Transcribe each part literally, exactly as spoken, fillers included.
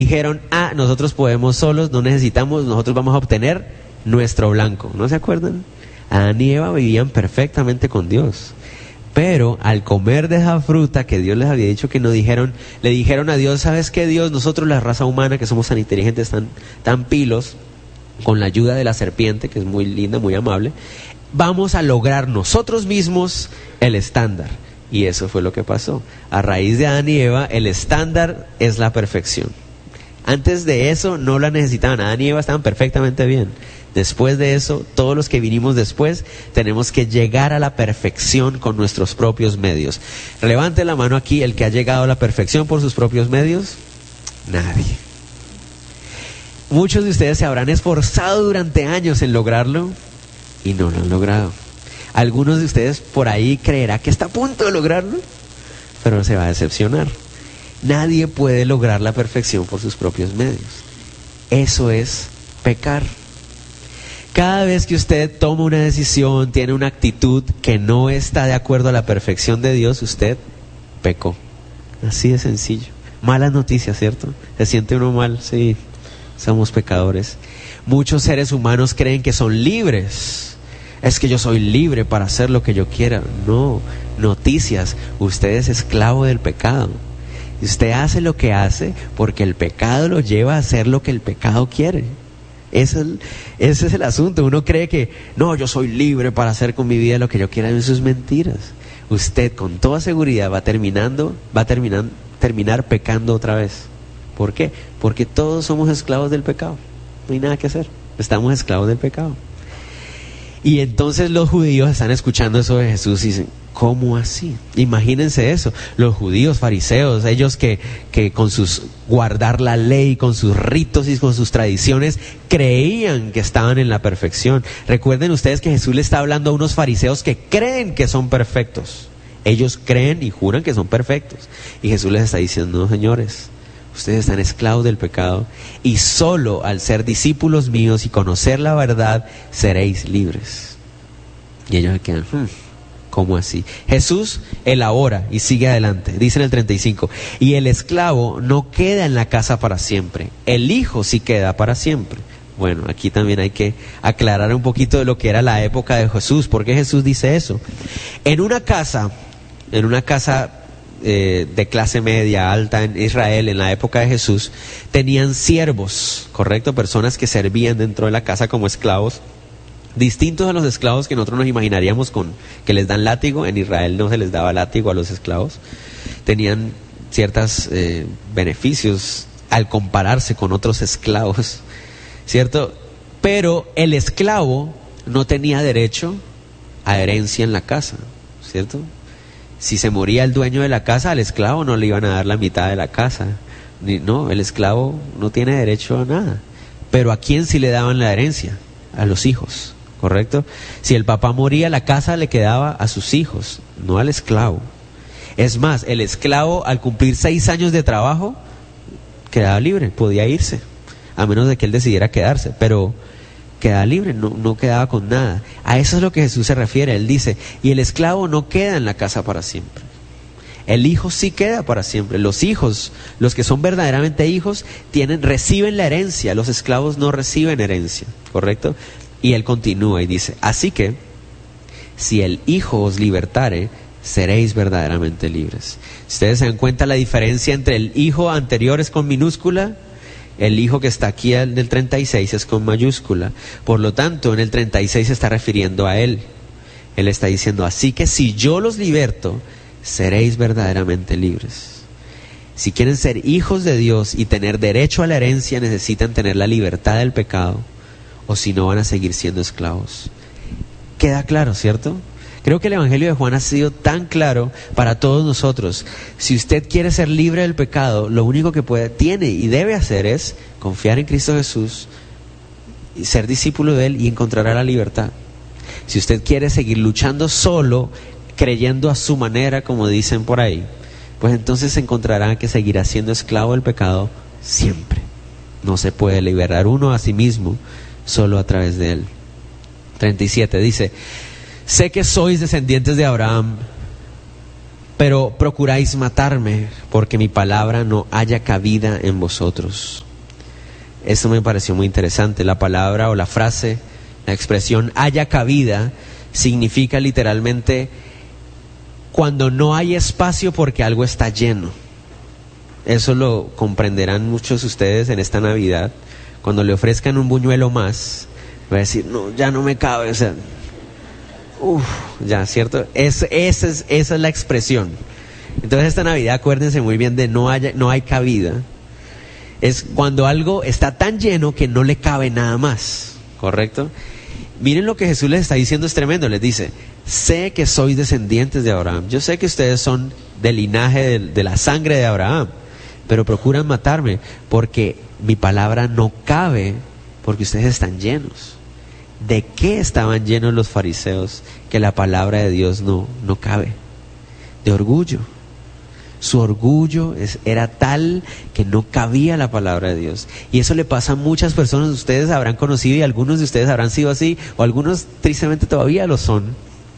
dijeron, ah, nosotros podemos solos, no necesitamos, nosotros vamos a obtener nuestro blanco. ¿No se acuerdan? Adán y Eva vivían perfectamente con Dios. Pero al comer de esa fruta que Dios les había dicho que no, dijeron, le dijeron a Dios, ¿sabes qué, Dios? Nosotros, la raza humana, que somos tan inteligentes, tan, tan pilos, con la ayuda de la serpiente, que es muy linda, muy amable, vamos a lograr nosotros mismos el estándar. Y eso fue lo que pasó. A raíz de Adán y Eva, el estándar es la perfección. Antes de eso no la necesitaban. Adán y Eva estaban perfectamente bien. Después de eso, todos los que vinimos después tenemos que llegar a la perfección con nuestros propios medios. Levante la mano aquí el que ha llegado a la perfección por sus propios medios. Nadie. Muchos de ustedes se habrán esforzado durante años en lograrlo y no lo han logrado. Algunos de ustedes por ahí creerá que está a punto de lograrlo, pero se va a decepcionar. Nadie puede lograr la perfección por sus propios medios. Eso es pecar. Cada vez que usted toma una decisión, tiene una actitud que no está de acuerdo a la perfección de Dios, usted pecó. Así de sencillo. Malas noticias, ¿cierto? Se siente uno mal, sí, somos pecadores. Muchos seres humanos creen que son libres. Es que yo soy libre para hacer lo que yo quiera. No, noticias, usted es esclavo del pecado. Usted hace lo que hace porque el pecado lo lleva a hacer lo que el pecado quiere. Ese es, el, ese es el asunto. Uno cree que no, yo soy libre para hacer con mi vida lo que yo quiera. Eso es mentiras. Usted con toda seguridad va terminando, va a terminar, terminar pecando otra vez. ¿Por qué? Porque todos somos esclavos del pecado. No hay nada que hacer. Estamos esclavos del pecado. Y entonces los judíos están escuchando eso de Jesús y dicen, ¿cómo así? Imagínense eso, los judíos, fariseos, ellos que, que con sus guardar la ley, con sus ritos y con sus tradiciones, creían que estaban en la perfección. Recuerden ustedes que Jesús le está hablando a unos fariseos que creen que son perfectos. Ellos creen y juran que son perfectos. Y Jesús les está diciendo, no, señores, ustedes están esclavos del pecado y solo al ser discípulos míos y conocer la verdad seréis libres. Y ellos se quedan, hmm, ¿cómo así? Jesús elabora y sigue adelante. Dice en el treinta y cinco, y el esclavo no queda en la casa para siempre, el hijo sí queda para siempre. Bueno, aquí también hay que aclarar un poquito de lo que era la época de Jesús. ¿Por qué Jesús dice eso? En una casa, en una casa Eh, de clase media, alta en Israel, en la época de Jesús, tenían siervos, ¿correcto? Personas que servían dentro de la casa como esclavos, distintos a los esclavos que nosotros nos imaginaríamos con que les dan látigo. En Israel no se les daba látigo a los esclavos. Tenían ciertos eh, beneficios al compararse con otros esclavos, ¿cierto? Pero el esclavo no tenía derecho a herencia en la casa, ¿cierto? Si se moría el dueño de la casa, al esclavo no le iban a dar la mitad de la casa. Ni, no, el esclavo no tiene derecho a nada. Pero ¿a quién sí le daban la herencia? A los hijos, ¿correcto? Si el papá moría, la casa le quedaba a sus hijos, no al esclavo. Es más, el esclavo al cumplir seis años de trabajo, quedaba libre, podía irse, a menos de que él decidiera quedarse, pero quedaba libre, no, no quedaba con nada. A eso es lo que Jesús se refiere. Él dice, y el esclavo no queda en la casa para siempre. El hijo sí queda para siempre. Los hijos, los que son verdaderamente hijos, tienen, reciben la herencia. Los esclavos no reciben herencia, ¿correcto? Y él continúa y dice, así que, si el hijo os libertare, seréis verdaderamente libres. ¿Ustedes se dan cuenta la diferencia entre el hijo anterior es con minúscula? El hijo que está aquí en el treinta y seis es con mayúscula. Por lo tanto, en el treinta y seis se está refiriendo a él. Él está diciendo, así que si yo los liberto, seréis verdaderamente libres. Si quieren ser hijos de Dios y tener derecho a la herencia, necesitan tener la libertad del pecado, o si no van a seguir siendo esclavos. Queda claro, ¿cierto? Creo que el Evangelio de Juan ha sido tan claro para todos nosotros. Si usted quiere ser libre del pecado, lo único que puede, tiene y debe hacer es confiar en Cristo Jesús, y ser discípulo de Él y encontrará la libertad. Si usted quiere seguir luchando solo, creyendo a su manera, como dicen por ahí, pues entonces encontrará que seguirá siendo esclavo del pecado siempre. No se puede liberar uno a sí mismo solo a través de Él. treinta y siete dice, sé que sois descendientes de Abraham, pero procuráis matarme, porque mi palabra no haya cabida en vosotros. Esto me pareció muy interesante. La palabra o la frase, la expresión haya cabida, significa literalmente cuando no hay espacio porque algo está lleno. Eso lo comprenderán muchos de ustedes en esta Navidad. Cuando le ofrezcan un buñuelo más, va a decir, no, ya no me cabe, o sea, uff, ya, ¿cierto? Es, esa, es, esa es la expresión. Entonces esta Navidad acuérdense muy bien de no, haya, no hay cabida. Es cuando algo está tan lleno que no le cabe nada más, ¿correcto? Miren lo que Jesús les está diciendo, es tremendo. Les dice, sé que sois descendientes de Abraham. Yo sé que ustedes son del linaje de, de la sangre de Abraham, pero procuran matarme porque mi palabra no cabe, porque ustedes están llenos. ¿De qué estaban llenos los fariseos? Que la palabra de Dios no, no cabe. De orgullo. Su orgullo es, era tal que no cabía la palabra de Dios. Y eso le pasa a muchas personas. Ustedes habrán conocido y algunos de ustedes habrán sido así, o algunos tristemente todavía lo son,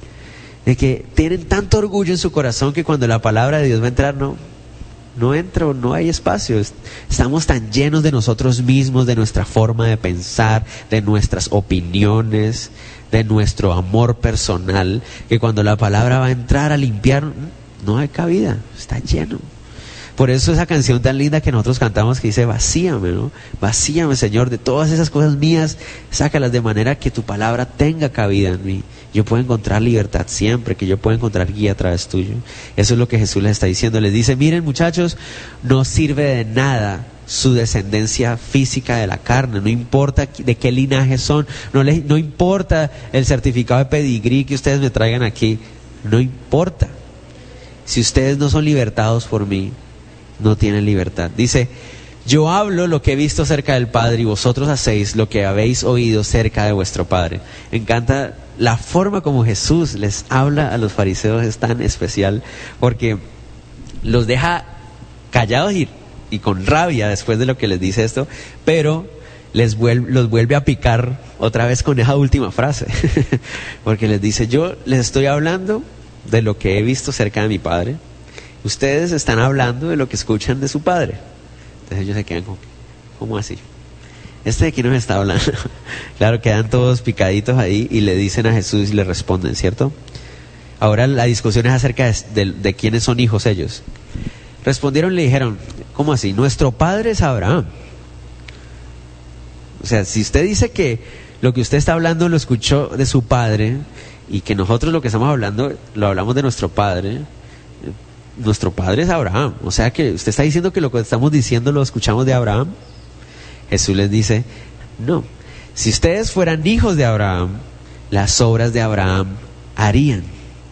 de que tienen tanto orgullo en su corazón que cuando la palabra de Dios va a entrar, no, no entra, no hay espacio. Estamos tan llenos de nosotros mismos, de nuestra forma de pensar, de nuestras opiniones, de nuestro amor personal, que cuando la palabra va a entrar a limpiar, no hay cabida, está lleno. Por eso esa canción tan linda que nosotros cantamos que dice, vacíame, ¿no? Vacíame, Señor, de todas esas cosas mías, sácalas de manera que tu palabra tenga cabida en mí. Yo puedo encontrar libertad siempre, que yo pueda encontrar guía a través tuyo. Eso es lo que Jesús les está diciendo. Les dice, miren muchachos, no sirve de nada su descendencia física de la carne, no importa de qué linaje son, no, les, no importa el certificado de pedigrí que ustedes me traigan aquí, no importa. Si ustedes no son libertados por mí, no tienen libertad. Dice, yo hablo lo que he visto cerca del Padre y vosotros hacéis lo que habéis oído cerca de vuestro Padre. Me encanta la forma como Jesús les habla a los fariseos, es tan especial porque los deja callados y, y con rabia después de lo que les dice esto, pero les vuelve, los vuelve a picar otra vez con esa última frase porque les dice, yo les estoy hablando de lo que he visto cerca de mi Padre, ustedes están hablando de lo que escuchan de su Padre. Entonces ellos se quedan como, ¿cómo así? ¿Este de quién nos está hablando? Claro, quedan todos picaditos ahí y le dicen a Jesús y le responden, ¿cierto? Ahora la discusión es acerca de, de, de quiénes son hijos ellos. Respondieron y le dijeron, ¿cómo así? Nuestro padre es Abraham. O sea, si usted dice que lo que usted está hablando lo escuchó de su padre, y que nosotros lo que estamos hablando lo hablamos de nuestro padre, nuestro padre es Abraham, o sea que usted está diciendo que lo que estamos diciendo lo escuchamos de Abraham. Jesús les dice, no, si ustedes fueran hijos de Abraham, las obras de Abraham harían.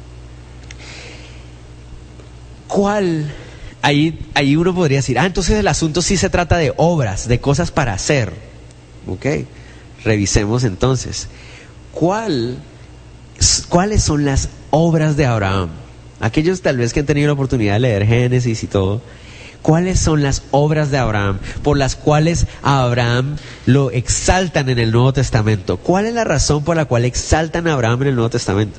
¿Cuál? Ahí, ahí uno podría decir, ah, entonces el asunto sí se trata de obras, de cosas para hacer. Ok, revisemos entonces, ¿cuál ¿cuáles son las obras de Abraham? Aquellos tal vez que han tenido la oportunidad de leer Génesis y todo, ¿cuáles son las obras de Abraham por las cuales a Abraham lo exaltan en el Nuevo Testamento? ¿Cuál es la razón por la cual exaltan a Abraham en el Nuevo Testamento?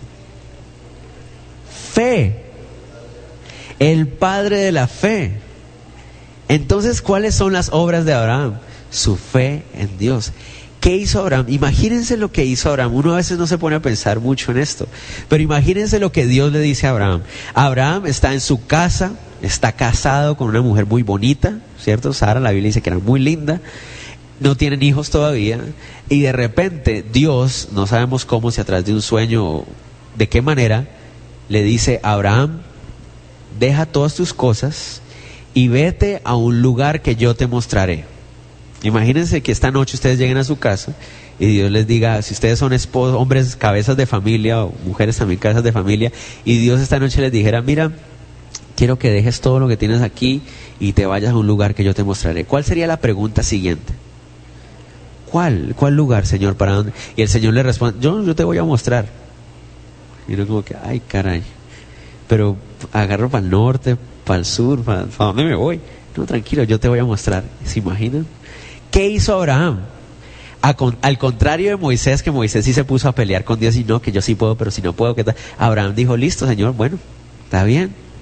Fe. El padre de la fe. Entonces, ¿cuáles son las obras de Abraham? Su fe en Dios. ¿Qué hizo Abraham? Imagínense lo que hizo Abraham. Uno a veces no se pone a pensar mucho en esto, pero imagínense lo que Dios le dice a Abraham. Abraham está en su casa, está casado con una mujer muy bonita, ¿cierto? Sara, la Biblia dice que era muy linda, no tienen hijos todavía, y de repente Dios, no sabemos cómo, si a través de un sueño o de qué manera, le dice a Abraham, deja todas tus cosas y vete a un lugar que yo te mostraré. Imagínense que esta noche ustedes lleguen a su casa y Dios les diga, si ustedes son esposos, hombres, cabezas de familia, o mujeres también cabezas de familia, y Dios esta noche les dijera, mira, quiero que dejes todo lo que tienes aquí y te vayas a un lugar que yo te mostraré. ¿Cuál sería la pregunta siguiente? ¿Cuál? ¿Cuál lugar, Señor? ¿Para dónde? Y el Señor le responde, yo, yo te voy a mostrar. Y uno como que, ay, caray, pero agarro para el norte, para el sur, ¿para, para dónde me voy? No, tranquilo, yo te voy a mostrar. ¿Se imaginan? ¿Qué hizo Abraham? A con, al contrario de Moisés, que Moisés sí se puso a pelear con Dios y no, que yo sí puedo, pero si no puedo, ¿qué tal? Abraham dijo, listo, Señor, bueno, está bien.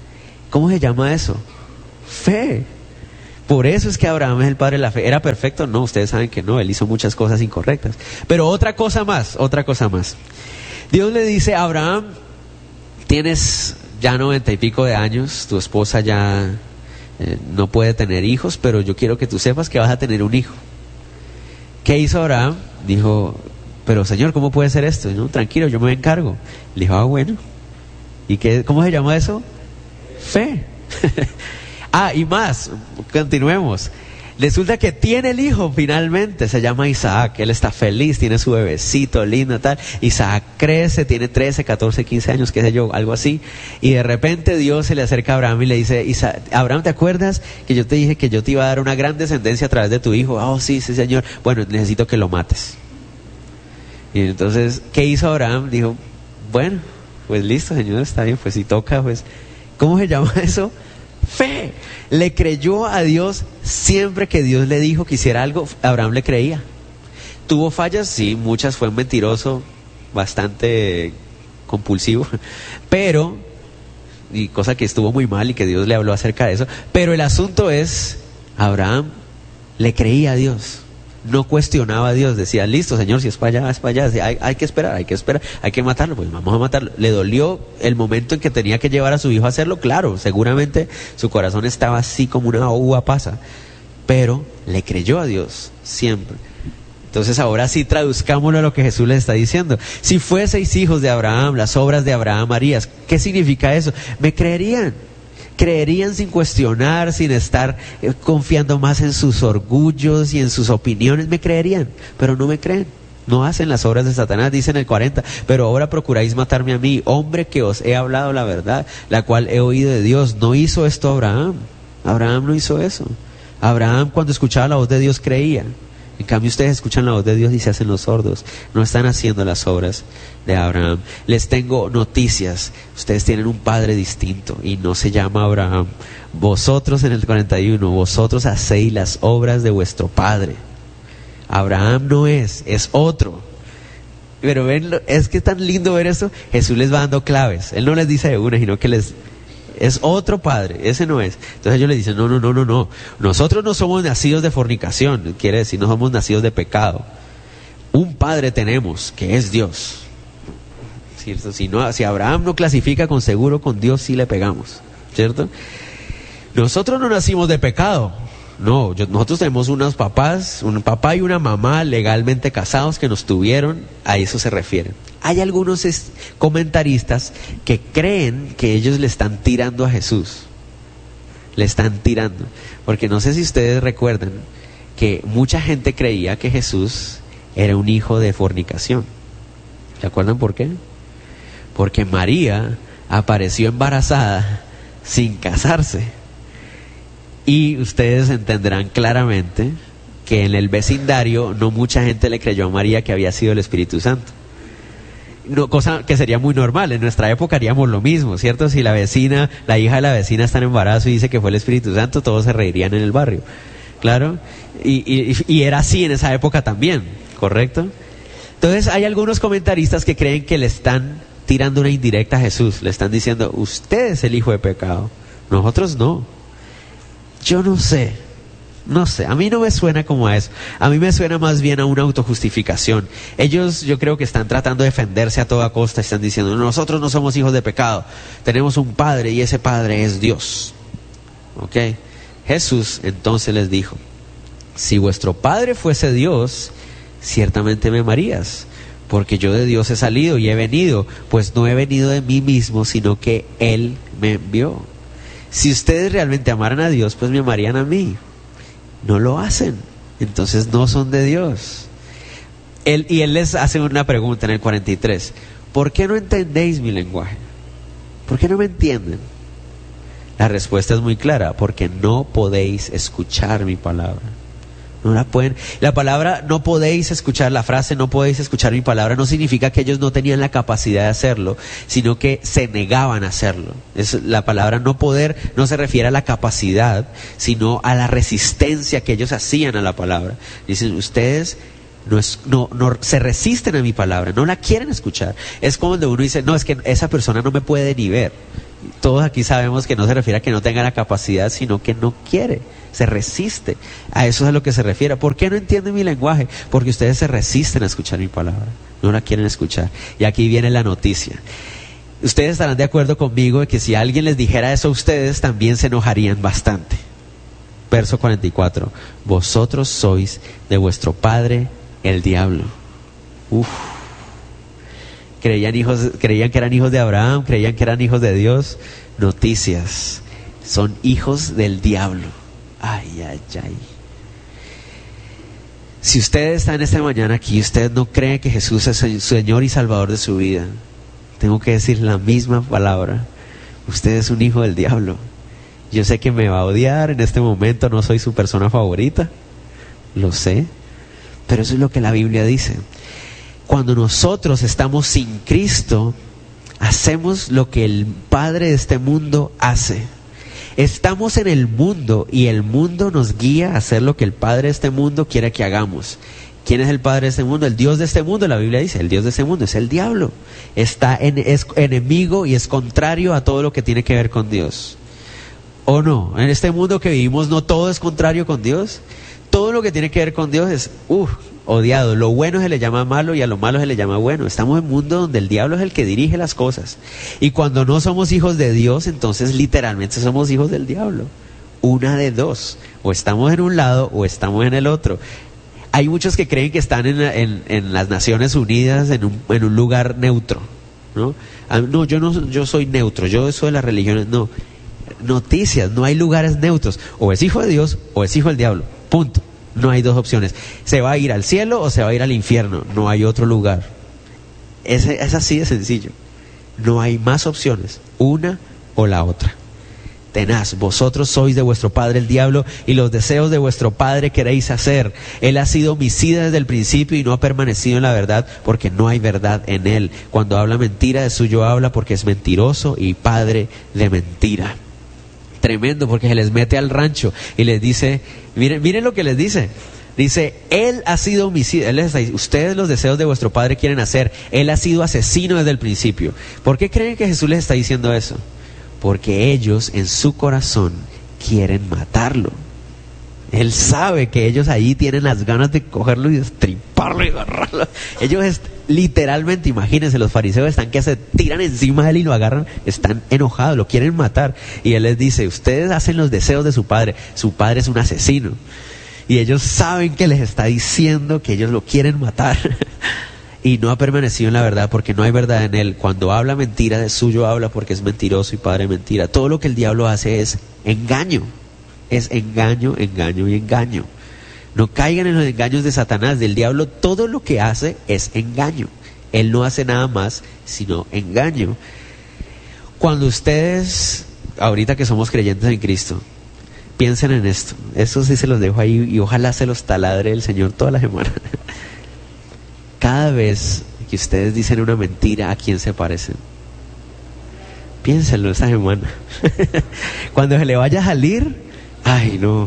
¿Cómo se llama eso? Fe. Por eso es que Abraham es el padre de la fe. ¿Era perfecto? No, ustedes saben que no, él hizo muchas cosas incorrectas. Pero otra cosa más, otra cosa más. Dios le dice a Abraham, tienes ya noventa y pico de años, tu esposa ya eh, no puede tener hijos, pero yo quiero que tú sepas que vas a tener un hijo. ¿Qué hizo Abraham? Dijo, pero Señor, ¿cómo puede ser esto? No, tranquilo, yo me encargo. Le dijo, ah, bueno. ¿Y qué, cómo se llama eso? Fe. Ah, y más, continuemos. Resulta que tiene el hijo finalmente, se llama Isaac. Él está feliz, tiene su bebecito lindo, tal. Isaac crece, tiene trece, catorce, quince años, qué sé yo, algo así. Y de repente Dios se le acerca a Abraham y le dice, Isaac, Abraham, ¿te acuerdas que yo te dije que yo te iba a dar una gran descendencia a través de tu hijo? Oh, sí, sí, Señor. Bueno, necesito que lo mates. Y entonces, ¿qué hizo Abraham? Dijo, bueno, pues listo, Señor, está bien, pues si toca, pues, ¿cómo se llama eso? Fe. Le creyó a Dios siempre que Dios le dijo que hiciera algo. Abraham le creía. ¿Tuvo fallas? Sí, muchas. Fue un mentiroso bastante compulsivo, pero, y cosa que estuvo muy mal y que Dios le habló acerca de eso, pero el asunto es, Abraham le creía a Dios, no cuestionaba a Dios, decía, listo, Señor, si es para allá, es para allá. Decía, hay, hay que esperar, hay que esperar, hay que matarlo, pues vamos a matarlo. Le dolió el momento en que tenía que llevar a su hijo a hacerlo, claro, seguramente su corazón estaba así como una uva pasa, pero le creyó a Dios siempre. Entonces ahora sí traduzcámoslo a lo que Jesús le está diciendo. Si fueseis hijos de Abraham, las obras de Abraham harías. ¿Qué significa eso? Me creerían. Creerían sin cuestionar, sin estar eh, confiando más en sus orgullos y en sus opiniones. Me creerían, pero no me creen. No hacen las obras de Satanás, dice en el cuarenta. Pero ahora procuráis matarme a mí, hombre que os he hablado la verdad, la cual he oído de Dios. No hizo esto Abraham. Abraham no hizo eso. Abraham, cuando escuchaba la voz de Dios, creía. En cambio, ustedes escuchan la voz de Dios y se hacen los sordos. No están haciendo las obras de Abraham. Les tengo noticias. Ustedes tienen un padre distinto y no se llama Abraham. Vosotros, en el cuarenta y uno, vosotros hacéis las obras de vuestro padre. Abraham no es, es otro. Pero ven, es que es tan lindo ver eso. Jesús les va dando claves. Él no les dice de una, sino que les... es otro padre, ese no es. Entonces ellos le dicen, no, no, no, no, no. Nosotros no somos nacidos de fornicación, quiere decir, no somos nacidos de pecado. Un padre tenemos, que es Dios. ¿Cierto? Si, no, si Abraham no clasifica con seguro, con Dios sí le pegamos, ¿cierto? Nosotros no nacimos de pecado. No, yo, nosotros tenemos unos papás, un papá y una mamá legalmente casados que nos tuvieron, a eso se refieren. Hay algunos es, comentaristas que creen que ellos le están tirando a Jesús. Le están tirando. Porque no sé si ustedes recuerdan que mucha gente creía que Jesús era un hijo de fornicación. ¿Se acuerdan por qué? Porque María apareció embarazada sin casarse. Y ustedes entenderán claramente que en el vecindario no mucha gente le creyó a María que había sido el Espíritu Santo. No, cosa que sería muy normal, en nuestra época haríamos lo mismo, ¿cierto? Si la vecina, la hija de la vecina está en embarazo y dice que fue el Espíritu Santo, todos se reirían en el barrio, claro, y, y, y era así en esa época también, ¿correcto? Entonces hay algunos comentaristas que creen que le están tirando una indirecta a Jesús, le están diciendo, usted es el hijo de pecado, nosotros no. Yo no sé, no sé, a mí no me suena como a eso, a mí me suena más bien a una autojustificación. Ellos yo creo que están tratando de defenderse a toda costa, están diciendo, nosotros no somos hijos de pecado, tenemos un padre y ese padre es Dios. ¿Ok? Jesús entonces les dijo, si vuestro padre fuese Dios, ciertamente me amarías, porque yo de Dios he salido y he venido, pues no he venido de mí mismo, sino que Él me envió. Si ustedes realmente amaran a Dios, pues me amarían a mí. No lo hacen, entonces no son de Dios. Él, y Él les hace una pregunta en el cuarenta y tres. ¿Por qué no entendéis mi lenguaje? ¿Por qué no me entienden? La respuesta es muy clara, porque no podéis escuchar mi palabra. No la pueden. La palabra no podéis escuchar, la frase no podéis escuchar mi palabra no significa que ellos no tenían la capacidad de hacerlo, sino que se negaban a hacerlo. Es, la palabra no poder no se refiere a la capacidad, sino a la resistencia que ellos hacían a la palabra. Dicen, ustedes No, es, no, no se resisten a mi palabra, no la quieren escuchar. Es como cuando uno dice, no, es que esa persona no me puede ni ver. Todos aquí sabemos que no se refiere a que no tenga la capacidad, sino que no quiere, se resiste. A eso es a lo que se refiere. ¿Por qué no entienden mi lenguaje? Porque ustedes se resisten a escuchar mi palabra, no la quieren escuchar. Y aquí viene la noticia. Ustedes estarán de acuerdo conmigo de que si alguien les dijera eso a ustedes, también se enojarían bastante. Verso cuarenta y cuatro. Vosotros sois de vuestro padre el diablo. Uf. Creían hijos, creían que eran hijos de Abraham, creían que eran hijos de Dios. Noticias. Son hijos del diablo. Ay, ay, ay. Si usted está en esta mañana aquí, usted no cree que Jesús es el Señor y Salvador de su vida, tengo que decir la misma palabra. Usted es un hijo del diablo. Yo sé que me va a odiar en este momento, no soy su persona favorita, lo sé, pero eso es lo que la Biblia dice. Cuando nosotros estamos sin Cristo, hacemos lo que el padre de este mundo hace. Estamos en el mundo y el mundo nos guía a hacer lo que el padre de este mundo quiere que hagamos. ¿Quién es el padre de este mundo? El Dios de este mundo. La Biblia dice, el Dios de este mundo es el diablo. Está en, es enemigo y es contrario a todo lo que tiene que ver con Dios. ¿O no? En este mundo que vivimos no todo es contrario con Dios. Todo lo que tiene que ver con Dios es uh, odiado. Lo bueno se le llama malo y a lo malo se le llama bueno. Estamos en un mundo donde el diablo es el que dirige las cosas. Y cuando no somos hijos de Dios, entonces literalmente somos hijos del diablo. Una de dos. O estamos en un lado o estamos en el otro. Hay muchos que creen que están en, en, en las Naciones Unidas en un, en un lugar neutro, ¿no? Ah, no, yo no, yo soy neutro, yo soy de las religiones, no. Noticias, no hay lugares neutros. O es hijo de Dios o es hijo del diablo. Punto. No hay dos opciones. Se va a ir al cielo o se va a ir al infierno. No hay otro lugar. Es, es así de sencillo. No hay más opciones. Una o la otra. Tenaz, vosotros sois de vuestro padre el diablo y los deseos de vuestro padre queréis hacer. Él ha sido homicida desde el principio y no ha permanecido en la verdad porque no hay verdad en él. Cuando habla mentira, de suyo habla porque es mentiroso y padre de mentira. Tremendo, porque se les mete al rancho y les dice, miren, miren lo que les dice. Dice, él ha sido homicida. Él les está diciendo, ustedes los deseos de vuestro padre quieren hacer. Él ha sido asesino desde el principio. ¿Por qué creen que Jesús les está diciendo eso? Porque ellos en su corazón quieren matarlo. Él sabe que ellos ahí tienen las ganas de cogerlo y destriparlo y agarrarlo. Ellos est- literalmente, imagínense, los fariseos están que se tiran encima de él y lo agarran, están enojados, lo quieren matar. Y él les dice, ustedes hacen los deseos de su padre, su padre es un asesino. Y ellos saben que les está diciendo que ellos lo quieren matar. Y no ha permanecido en la verdad porque no hay verdad en él. Cuando habla mentira, de suyo habla porque es mentiroso y padre de mentira. Todo lo que el diablo hace es engaño. Es engaño, engaño y engaño. No caigan en los engaños de Satanás, del diablo. Todo lo que hace es engaño. Él no hace nada más sino engaño. Cuando ustedes, ahorita que somos creyentes en Cristo, piensen en esto. Esto sí se los dejo ahí y ojalá se los taladre el Señor toda la semana. Cada vez que ustedes dicen una mentira, ¿a quién se parecen? Piénsenlo esta semana. Cuando se le vaya a salir, ay no.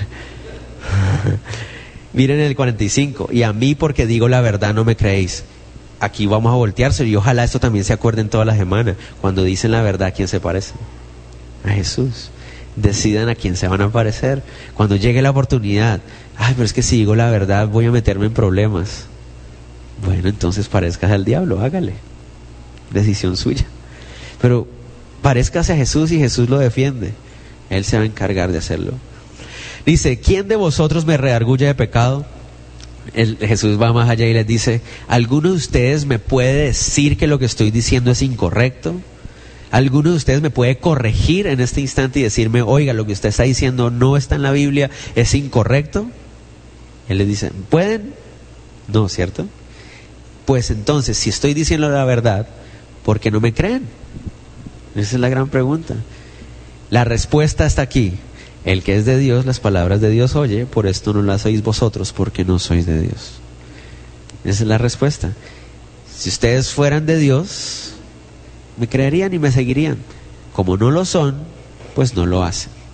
Miren el cuarenta y cinco, y a mí porque digo la verdad no me creéis. Aquí vamos a voltearse y ojalá esto también se acuerden toda la semana. Cuando dicen la verdad, ¿a quién se parecen? A Jesús. Decidan a quién se van a parecer. Cuando llegue la oportunidad, ay, pero es que si digo la verdad voy a meterme en problemas. Bueno, entonces parezcas al diablo, hágale. Decisión suya. Pero parezcase a Jesús y Jesús lo defiende. Él se va a encargar de hacerlo. Dice, ¿quién de vosotros me redarguye de pecado? El, Jesús va más allá y les dice, ¿alguno de ustedes me puede decir que lo que estoy diciendo es incorrecto? ¿Alguno de ustedes me puede corregir en este instante y decirme, oiga, lo que usted está diciendo no está en la Biblia, es incorrecto? Él les dice, ¿pueden? No, ¿cierto? Pues entonces, si estoy diciendo la verdad, ¿por qué no me creen? Esa es la gran pregunta. La respuesta está aquí. El que es de Dios, las palabras de Dios oye, por esto no las oís vosotros, porque no sois de Dios. Esa es la respuesta. Si ustedes fueran de Dios, me creerían y me seguirían. Como no lo son, pues no lo hacen.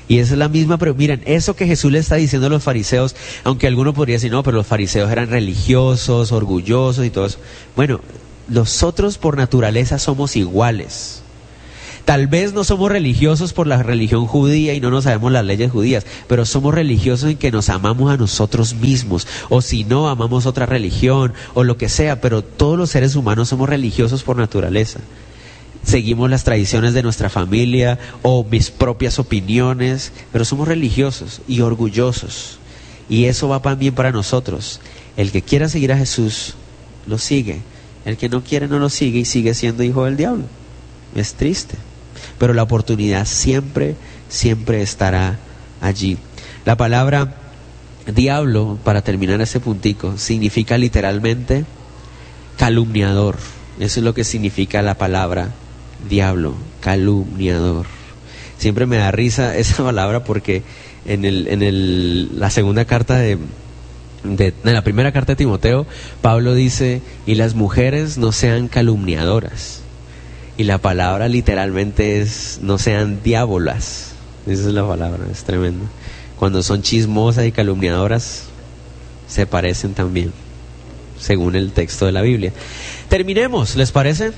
Y esa es la misma, pero miren, eso que Jesús le está diciendo a los fariseos, aunque alguno podría decir, no, pero los fariseos eran religiosos, orgullosos y todo eso. Bueno, nosotros por naturaleza somos iguales. Tal vez no somos religiosos por la religión judía y no nos sabemos las leyes judías, pero somos religiosos en que nos amamos a nosotros mismos, o si no, amamos otra religión, o lo que sea, pero todos los seres humanos somos religiosos por naturaleza. Seguimos las tradiciones de nuestra familia o mis propias opiniones, pero somos religiosos y orgullosos. Y eso va también para nosotros. El que quiera seguir a Jesús, lo sigue. El que no quiere, no lo sigue y sigue siendo hijo del diablo. Es triste. Pero la oportunidad siempre, siempre estará allí. La palabra diablo, para terminar ese puntico, significa literalmente calumniador. Eso es lo que significa la palabra diablo, calumniador. Siempre me da risa esa palabra porque en el, en el, la segunda carta de, de, en la primera carta de Timoteo, Pablo dice, y las mujeres no sean calumniadoras. Y la palabra literalmente es, no sean diábolas. Esa es la palabra, es tremendo. Cuando son chismosas y calumniadoras, se parecen también, según el texto de la Biblia. Terminemos, ¿les parece?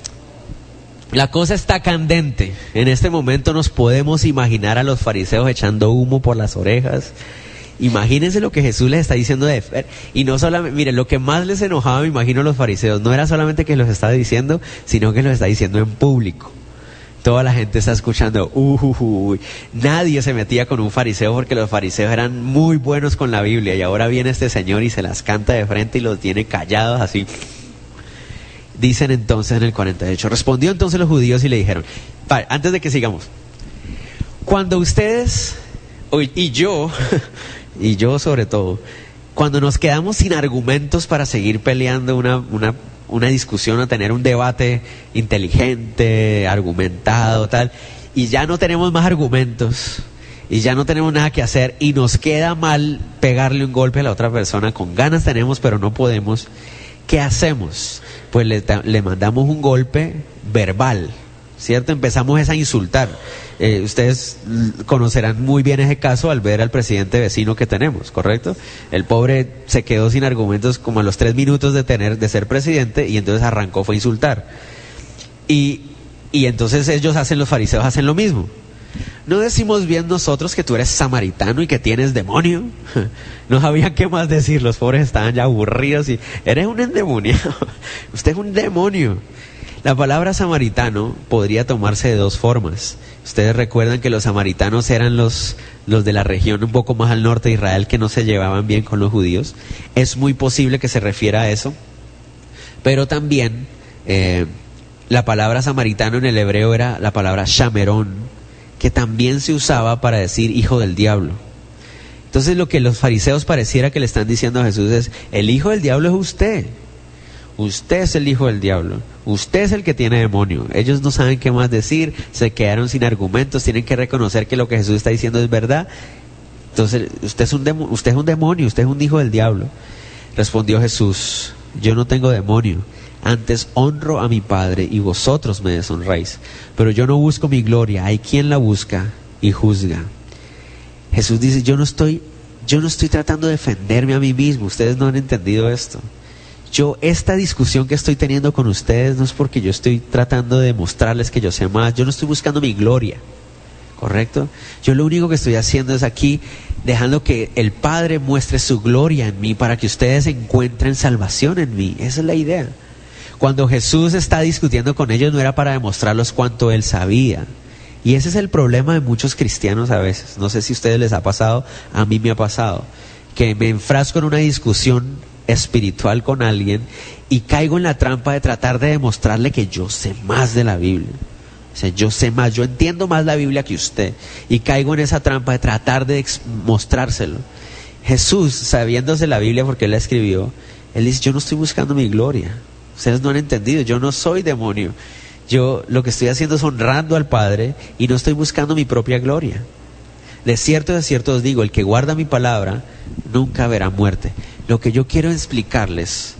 La cosa está candente. En este momento nos podemos imaginar a los fariseos echando humo por las orejas. Imagínense lo que Jesús les está diciendo de Fer. Y no solamente, miren, lo que más les enojaba, me imagino, a los fariseos, no era solamente que los estaba diciendo, sino que los está diciendo en público. Toda la gente está escuchando, uh, uh, uh, nadie se metía con un fariseo porque los fariseos eran muy buenos con la Biblia, y ahora viene este señor y se las canta de frente y los tiene callados así. Dicen entonces en el cuarenta y ocho, respondió entonces los judíos y le dijeron, antes de que sigamos, cuando ustedes, y yo, y yo sobre todo, cuando nos quedamos sin argumentos para seguir peleando una, una, una discusión o tener un debate inteligente, argumentado, tal, y ya no tenemos más argumentos, y ya no tenemos nada que hacer, y nos queda mal pegarle un golpe a la otra persona, con ganas tenemos pero no podemos, ¿qué hacemos? Pues le, le mandamos un golpe verbal, ¿cierto? Empezamos a insultar. Eh, ustedes conocerán muy bien ese caso al ver al presidente vecino que tenemos, ¿correcto? El pobre se quedó sin argumentos como a los tres minutos de tener de ser presidente, y entonces arrancó, fue a insultar. Y, y entonces ellos hacen, los fariseos hacen lo mismo. ¿No decimos bien nosotros que tú eres samaritano y que tienes demonio? No sabían qué más decir, los pobres estaban ya aburridos y eres un endemoniado, usted es un demonio. La palabra samaritano podría tomarse de dos formas. Ustedes recuerdan que los samaritanos eran los, los de la región un poco más al norte de Israel, que no se llevaban bien con los judíos. Es muy posible que se refiera a eso, pero también eh, la palabra samaritano en el hebreo era la palabra shamerón, que también se usaba para decir hijo del diablo. Entonces lo que los fariseos pareciera que le están diciendo a Jesús es, el hijo del diablo es usted. Usted es el hijo del diablo. Usted es el que tiene demonio. Ellos no saben qué más decir, se quedaron sin argumentos, tienen que reconocer que lo que Jesús está diciendo es verdad. Entonces, usted es un demo, usted es un demonio, usted es un hijo del diablo. Respondió Jesús, yo no tengo demonio, antes honro a mi Padre y vosotros me deshonráis. Pero yo no busco mi gloria, hay quien la busca y juzga. Jesús dice, yo no estoy, yo no estoy tratando de defenderme a mí mismo. Ustedes no han entendido esto. Yo, esta discusión que estoy teniendo con ustedes no es porque yo estoy tratando de mostrarles que yo sé más. Yo no estoy buscando mi gloria, ¿correcto? Yo lo único que estoy haciendo es aquí dejando que el Padre muestre su gloria en mí para que ustedes encuentren salvación en mí. Esa es la idea. Cuando Jesús está discutiendo con ellos no era para demostrarles cuánto Él sabía. Y ese es el problema de muchos cristianos a veces. No sé si a ustedes les ha pasado, a mí me ha pasado, que me enfrasco en una discusión espiritual con alguien y caigo en la trampa de tratar de demostrarle que yo sé más de la Biblia. O sea, yo sé más, yo entiendo más la Biblia que usted, y caigo en esa trampa de tratar de mostrárselo. Jesús, sabiéndose la Biblia porque Él la escribió, Él dice, yo no estoy buscando mi gloria. Ustedes no han entendido, yo no soy demonio. Yo lo que estoy haciendo es honrando al Padre y no estoy buscando mi propia gloria. De cierto, de cierto os digo, el que guarda mi palabra nunca verá muerte. Lo que yo quiero explicarles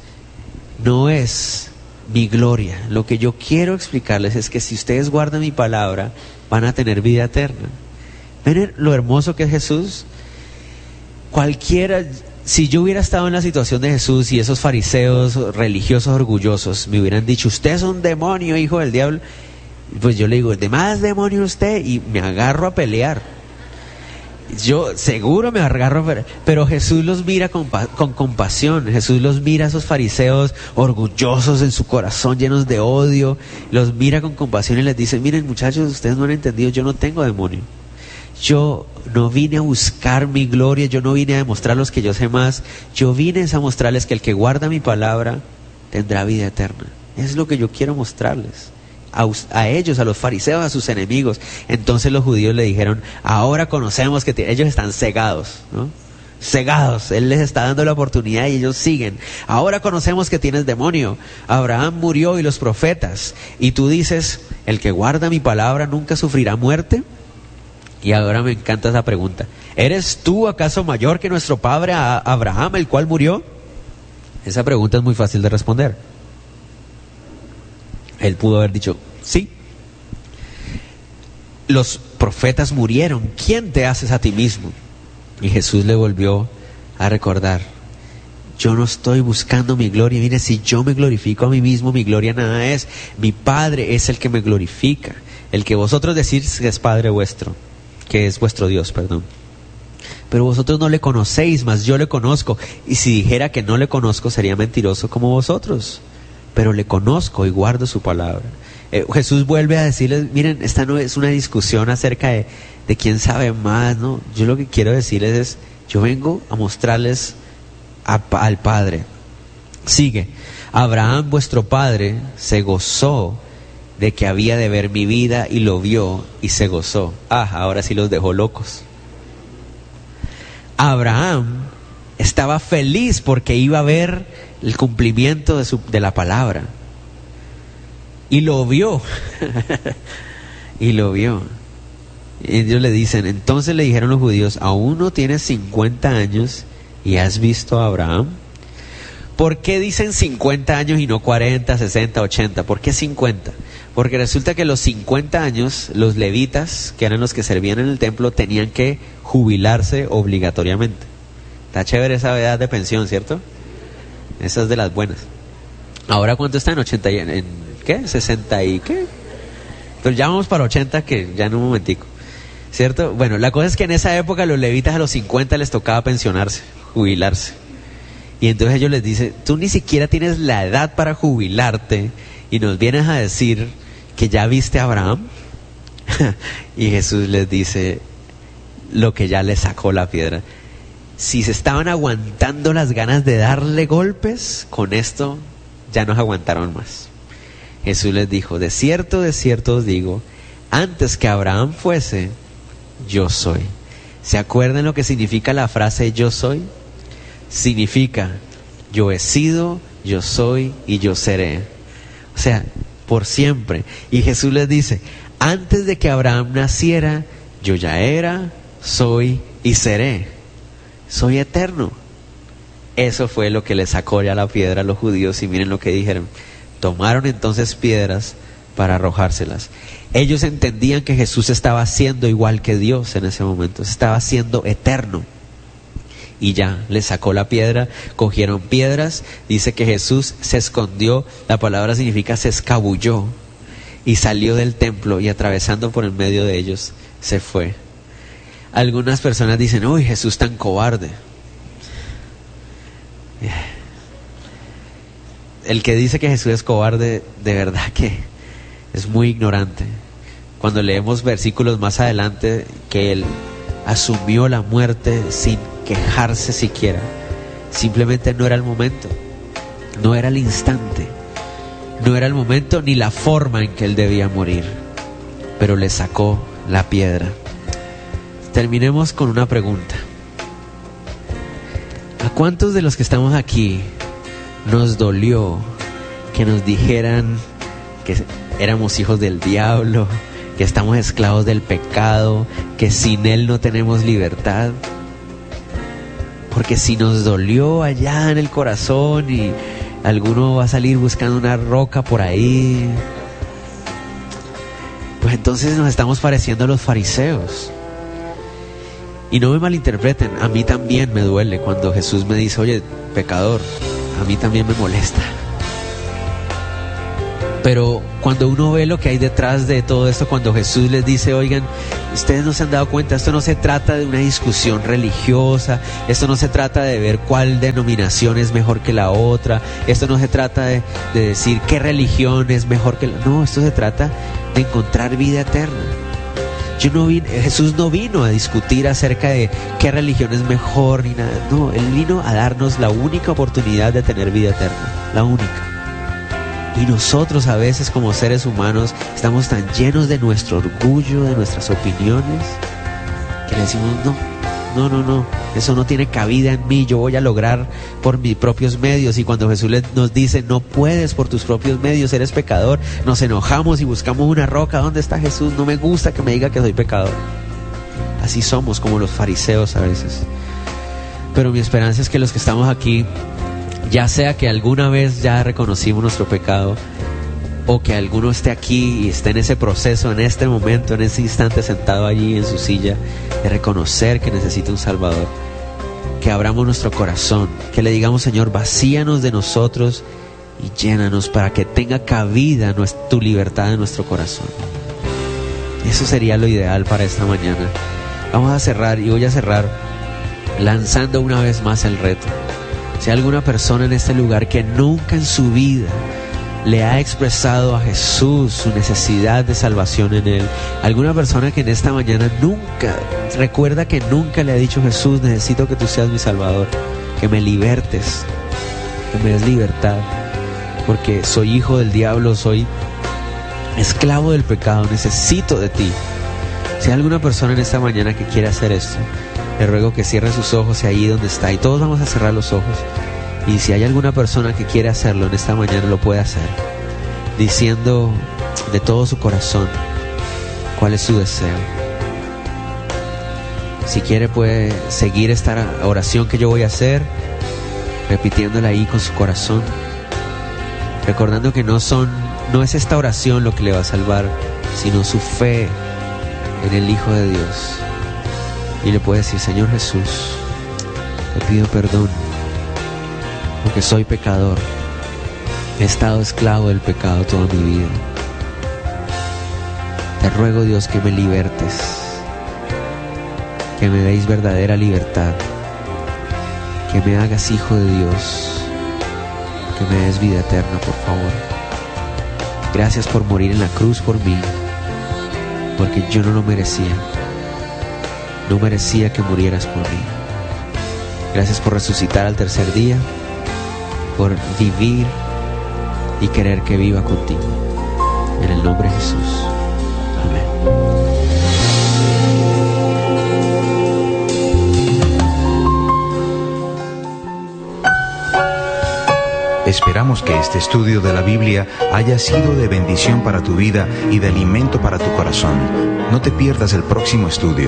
no es mi gloria. Lo que yo quiero explicarles es que si ustedes guardan mi palabra, van a tener vida eterna. ¿Ven lo hermoso que es Jesús? Cualquiera, si yo hubiera estado en la situación de Jesús y esos fariseos religiosos orgullosos me hubieran dicho, usted es un demonio, hijo del diablo, pues yo le digo, ¿de más demonio usted? Y me agarro a pelear. Yo seguro me agarro a pelear. Pero Jesús los mira con, con compasión. Jesús los mira a esos fariseos orgullosos en su corazón, llenos de odio. Los mira con compasión y les dice, miren muchachos, ustedes no han entendido, yo no tengo demonio. Yo no vine a buscar mi gloria, yo no vine a demostrarles que yo sé más. Yo vine a mostrarles que el que guarda mi palabra tendrá vida eterna. Es lo que yo quiero mostrarles. A, a ellos, a los fariseos, a sus enemigos. Entonces los judíos le dijeron, ahora conocemos que ellos están cegados, ¿no? Cegados, Él les está dando la oportunidad y ellos siguen. Ahora conocemos que tienes demonio. Abraham murió y los profetas. Y tú dices, el que guarda mi palabra nunca sufrirá muerte. Y ahora me encanta esa pregunta. ¿Eres tú acaso mayor que nuestro padre Abraham, el cual murió? Esa pregunta es muy fácil de responder. Él pudo haber dicho, sí. Los profetas murieron. ¿Quién te haces a ti mismo? Y Jesús le volvió a recordar, yo no estoy buscando mi gloria. Mire, si yo me glorifico a mí mismo, mi gloria nada es. Mi Padre es el que me glorifica. El que vosotros decís que es Padre vuestro, que es vuestro Dios, perdón. Pero vosotros no le conocéis, mas yo le conozco. Y si dijera que no le conozco, sería mentiroso como vosotros. Pero le conozco y guardo su palabra. Eh, Jesús vuelve a decirles, miren, esta no es una discusión acerca de, de quién sabe más, ¿no? Yo lo que quiero decirles es, yo vengo a mostrarles a, al Padre. Sigue, Abraham vuestro padre se gozó de que había de ver mi vida y lo vio y se gozó. Ah, ahora sí los dejó locos. Abraham estaba feliz porque iba a ver el cumplimiento de, su, de la palabra. Y lo vio. y lo vio. Y ellos le dicen, entonces le dijeron los judíos, ¿aún no tienes cincuenta años y has visto a Abraham? ¿Por qué dicen cincuenta años y no cuarenta, sesenta, ochenta? ¿Por qué cincuenta? Porque resulta que los cincuenta años, los levitas, que eran los que servían en el templo, tenían que jubilarse obligatoriamente. Está chévere esa edad de pensión, ¿cierto? Esa es de las buenas. Ahora, ¿cuánto está? En ochenta y... ¿En qué? ¿sesenta y qué? Pero ya vamos para ochenta, que ya en un momentico, ¿cierto? Bueno, la cosa es que en esa época los levitas a los cincuenta les tocaba pensionarse, jubilarse. Y entonces ellos les dicen, tú ni siquiera tienes la edad para jubilarte y nos vienes a decir que ya viste a Abraham. Y Jesús les dice lo que ya le sacó la piedra. Si se estaban aguantando las ganas de darle golpes, con esto ya no se aguantaron más. Jesús les dijo, de cierto, de cierto os digo, antes que Abraham fuese, yo soy. ¿Se acuerdan lo que significa la frase yo soy? Significa, yo he sido, yo soy y yo seré. O sea, por siempre. Y Jesús les dice, antes de que Abraham naciera, yo ya era, soy y seré. Soy eterno. Eso fue lo que le sacó ya la piedra a los judíos. Y miren lo que dijeron. Tomaron entonces piedras para arrojárselas. Ellos entendían que Jesús estaba siendo igual que Dios en ese momento. Estaba siendo eterno. Y ya, le sacó la piedra, cogieron piedras. Dice que Jesús se escondió. La palabra significa se escabulló. Y salió del templo y atravesando por el medio de ellos, se fue. Algunas personas dicen, uy, Jesús tan cobarde. El que dice que Jesús es cobarde, de verdad que es muy ignorante. Cuando leemos versículos más adelante, que Él asumió la muerte sin quejarse siquiera. Simplemente no era el momento, no era el instante, no era el momento ni la forma en que Él debía morir. Pero le sacó la piedra. Terminemos con una pregunta. ¿A cuántos de los que estamos aquí nos dolió que nos dijeran que éramos hijos del diablo, que estamos esclavos del pecado, que sin Él no tenemos libertad? Porque si nos dolió allá en el corazón y alguno va a salir buscando una roca por ahí, pues entonces nos estamos pareciendo a los fariseos. Y no me malinterpreten, a mí también me duele cuando Jesús me dice, oye, pecador, a mí también me molesta. Pero cuando uno ve lo que hay detrás de todo esto, cuando Jesús les dice, oigan, ustedes no se han dado cuenta, esto no se trata de una discusión religiosa, esto no se trata de ver cuál denominación es mejor que la otra, esto no se trata de, de decir qué religión es mejor que la... No, esto se trata de encontrar vida eterna. Yo no vine, Jesús no vino a discutir acerca de qué religión es mejor ni nada. No, Él vino a darnos la única oportunidad de tener vida eterna, la única. Y nosotros a veces como seres humanos estamos tan llenos de nuestro orgullo, de nuestras opiniones, que le decimos no, no, no, no, eso no tiene cabida en mí, yo voy a lograr por mis propios medios. Y cuando Jesús nos dice no puedes por tus propios medios, eres pecador, nos enojamos y buscamos una roca. ¿Dónde está Jesús? No me gusta que me diga que soy pecador. Así somos como los fariseos a veces. Pero mi esperanza es que los que estamos aquí, ya sea que alguna vez ya reconocimos nuestro pecado, o que alguno esté aquí y esté en ese proceso, en este momento, en ese instante, sentado allí en su silla, de reconocer que necesita un Salvador, que abramos nuestro corazón, que le digamos, Señor, vacíanos de nosotros y llénanos para que tenga cabida tu libertad en nuestro corazón. Eso sería lo ideal para esta mañana. Vamos a cerrar, y voy a cerrar lanzando una vez más el reto. Si hay alguna persona en este lugar que nunca en su vida le ha expresado a Jesús su necesidad de salvación en Él, alguna persona que en esta mañana nunca, recuerda que nunca le ha dicho, Jesús, necesito que tú seas mi Salvador, que me libertes, que me des libertad, porque soy hijo del diablo, soy esclavo del pecado, necesito de ti. Si hay alguna persona en esta mañana que quiere hacer esto, le ruego que cierre sus ojos ahí donde está, y todos vamos a cerrar los ojos. Y si hay alguna persona que quiere hacerlo en esta mañana, lo puede hacer, diciendo de todo su corazón cuál es su deseo. Si quiere puede seguir esta oración que yo voy a hacer, repitiéndola ahí con su corazón, recordando que no son, no es esta oración lo que le va a salvar, sino su fe en el Hijo de Dios. Y le puede decir, Señor Jesús, te pido perdón, porque soy pecador, he estado esclavo del pecado toda mi vida. Te ruego, Dios, que me libertes, que me deis verdadera libertad, que me hagas hijo de Dios, que me des vida eterna, por favor. Gracias por morir en la cruz por mí, porque yo no lo merecía. No merecía que murieras por mí. Gracias por resucitar al tercer día, por vivir y querer que viva contigo. En el nombre de Jesús. Amén. Esperamos que este estudio de la Biblia haya sido de bendición para tu vida y de alimento para tu corazón. No te pierdas el próximo estudio.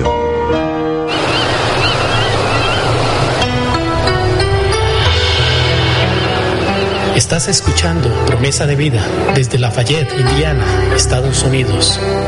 Estás escuchando Promesa de Vida desde Lafayette, Indiana, Estados Unidos.